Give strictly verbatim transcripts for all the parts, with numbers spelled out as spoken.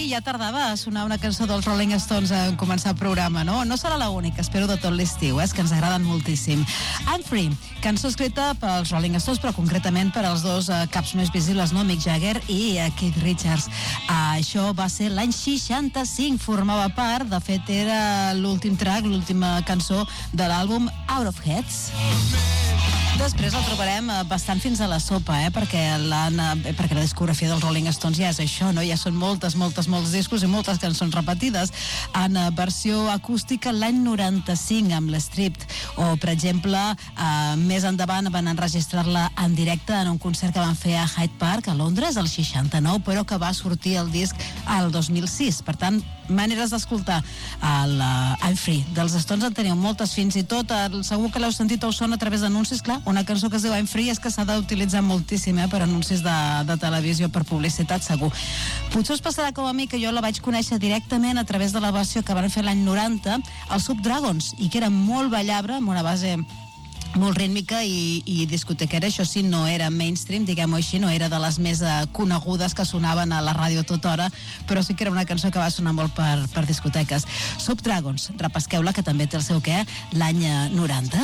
ja tardava a sonar una cançó dels Rolling Stones en començar el programa, no? No serà l'única, espero de tot l'estiu, eh? És que ens agraden moltíssim. I'm Free, cançó escrita pels Rolling Stones, però concretament per als dos uh, caps més visibles, no? Mick Jagger i uh, Keith Richards. Uh, això va ser l'any seixanta-cinc, formava part, de fet era l'últim track, l'última cançó de l'àlbum Out of Heads. Després el trobarem bastant fins a la sopa, eh? perquè, eh, perquè la discografia dels Rolling Stones ja és això, no? Ja són moltes, moltes, molts discos i moltes cançons repetides en versió acústica l'any noranta-cinc amb l'Stripped, o per exemple eh, més endavant van enregistrar-la en directe en un concert que van fer a Hyde Park a Londres el seixanta-nou, però que va sortir el disc al dos mil sis. Per tant, maneres d'escoltar el uh, I'm Free dels Stones en teniu moltes, fins i tot el, segur que l'heu sentit o sona a través d'anuncis. Clar, una cançó que es diu I'm Free és que s'ha d'utilitzar moltíssim eh, per anuncis de, de televisió, per publicitat, segur. Potser us passarà com a mi, que jo la vaig conèixer directament a través de la versió que van fer l'any noranta, els Subdragons, i que era molt ballable, amb una base molt rítmica i, i discotequera. Això sí, no era mainstream, diguem-ho així, no era de les més uh, conegudes que sonaven a la ràdio tota hora, però sí que era una cançó que va sonar molt per, per discoteques. Subdragons, repesqueu-la, que també té el seu què, l'any noranta.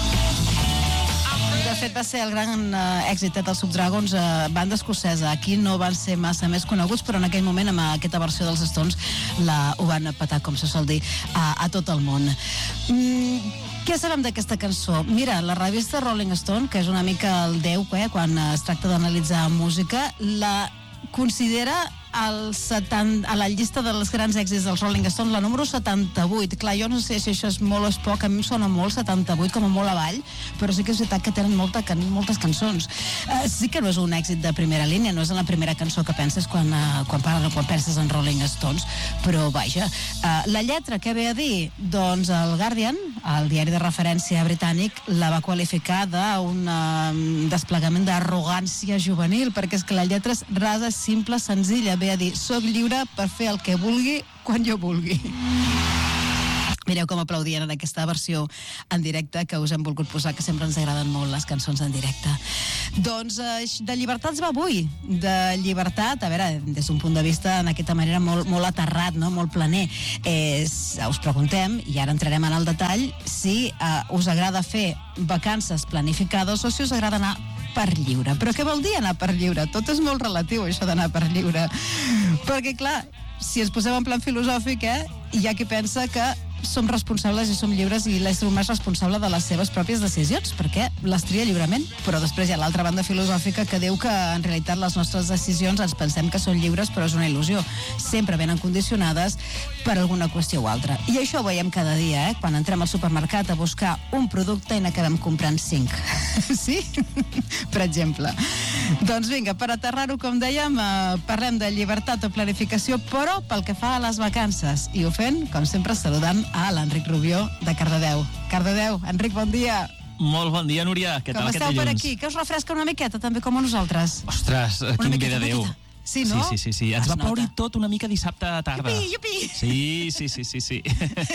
De fet, va ser el gran uh, èxit dels Subdragons, uh, banda escocesa. Aquí no van ser massa més coneguts, però en aquell moment, amb aquesta versió dels Stones, la, ho van petar, com se sol dir, a, a tot el món. Mm, què sabem d'aquesta cançó? Mira, la revista Rolling Stone, que és una mica el déu, eh, quan es tracta d'analitzar música, la considera el setanta, a la llista dels grans èxits dels Rolling Stones, la número setanta-vuit. Clar, jo no sé si això és molt o és poc, a mi em sona molt setanta-vuit, com a molt avall, però sí que és veritat que tenen molta, can, moltes cançons. Uh, sí que no és un èxit de primera línia, no és la primera cançó que penses quan, uh, quan, parles, quan penses en Rolling Stones, però vaja. Uh, la lletra, què ve a dir? Doncs el Guardian, el diari de referència britànic, la va qualificar d'un uh, desplegament d'arrogància juvenil, perquè és que la lletra és rasa, simple, senzilla, ve a dir, soc lliure per fer el que vulgui quan jo vulgui. Mireu com aplaudien en aquesta versió en directe que us hem volgut posar, que sempre ens agraden molt les cançons en directe. Doncs eh, de llibertats va avui. De llibertat, a veure, des d'un punt de vista en aquesta manera molt, molt aterrat, no? Molt planer. Eh, us preguntem, i ara entrarem en el detall, si eh, us agrada fer vacances planificades o si us agrada anar per lliure. Però què vol dir anar per lliure? Tot és molt relatiu, això d'anar per lliure. Perquè, clar, si ens posem en plan filosòfic, eh, hi ha qui pensa que som responsables i som lliures i l'ésser humà és responsable de les seves pròpies decisions, perquè les tria lliurement. Però després hi ha l'altra banda filosòfica que diu que en realitat les nostres decisions ens pensem que són lliures, però és una il·lusió. Sempre venen condicionades per alguna qüestió o altra. I això ho veiem cada dia, eh? Quan entrem al supermercat a buscar un producte i n'acabem comprant cinc. Sí? Per exemple. Doncs vinga, per aterrar-ho, com dèiem, eh, parlem de llibertat o planificació, però pel que fa a les vacances. I ho fem, com sempre, saludant a l'Enric Rubió de Cardedeu. Cardedeu, Enric, bon dia. Molt bon dia, Núria. Què com tal aquest dilluns? Com esteu per aquí? Que us refresca una miqueta, també, com a nosaltres? Ostres, quin bé de Déu. Sí, no? Sí, sí, sí, sí. Ens es va ploure nota. tot una mica dissabte a tarda. Iupi, iupi! Sí, sí, sí, sí, sí.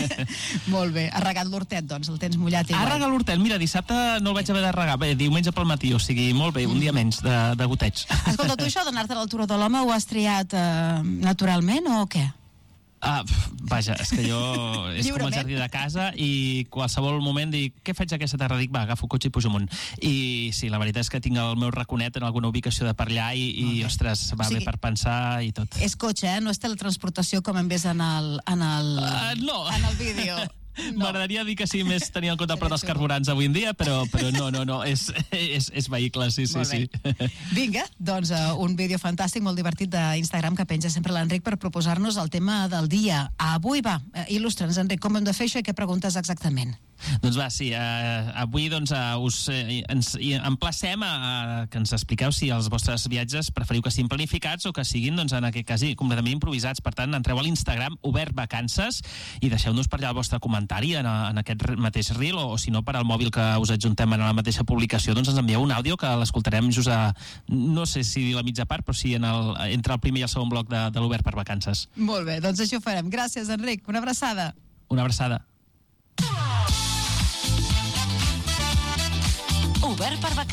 Molt bé. Ha regat l'hortet, doncs, el tens mullat igual. Ha regat l'hortet. Mira, dissabte no el vaig haver de regar. Bé, diumenge pel matí, o sigui, molt bé, un dia menys de, de goteig. Escolta, tu això d'anar-te a l'altura de l'home ho has triat eh, naturalment o què? Ah, vaja, és que jo és com el jardí de casa i qualsevol moment dic, què faig aquesta tarda? Dic, va, agafo cotxe i pujo amunt. I sí, la veritat és que tinc el meu raconet en alguna ubicació de per allà i, i okay. Ostres, va o sigui, bé per pensar i tot. És cotxe, eh? No és teletransportació com hem vist en el, en el, uh, no. en el vídeo. No. M'agradaria dir que sí, més tenir en compte el preu dels carburants avui en dia, però, però no, no, no, és, és, és vehicle, sí, sí, sí. Vinga, doncs uh, un vídeo fantàstic, molt divertit d'Instagram que penja sempre l'Enric per proposar-nos el tema del dia. Avui, va, uh, il·lustra'ns, Enric, com hem de fer això i què preguntes exactament? Doncs va, sí, uh, avui doncs, uh, us uh, ens emplacem a, a que ens expliqueu si els vostres viatges preferiu que siguin planificats o que siguin, doncs, en aquest cas, completament improvisats. Per tant, entreu a l'Instagram Obert Vacances i deixeu-nos per allà el vostre comentari en, a, en aquest mateix reel o, o si no per al mòbil que us adjuntem en la mateixa publicació, doncs ens envieu un àudio que l'escoltarem just a, no sé si la mitja part, però sí en el, entre el primer i el segon bloc de, de l'Obert per Vacances. Molt bé, doncs això ho farem. Gràcies, Enric. Una abraçada. Una abraçada. Obert per Vacances.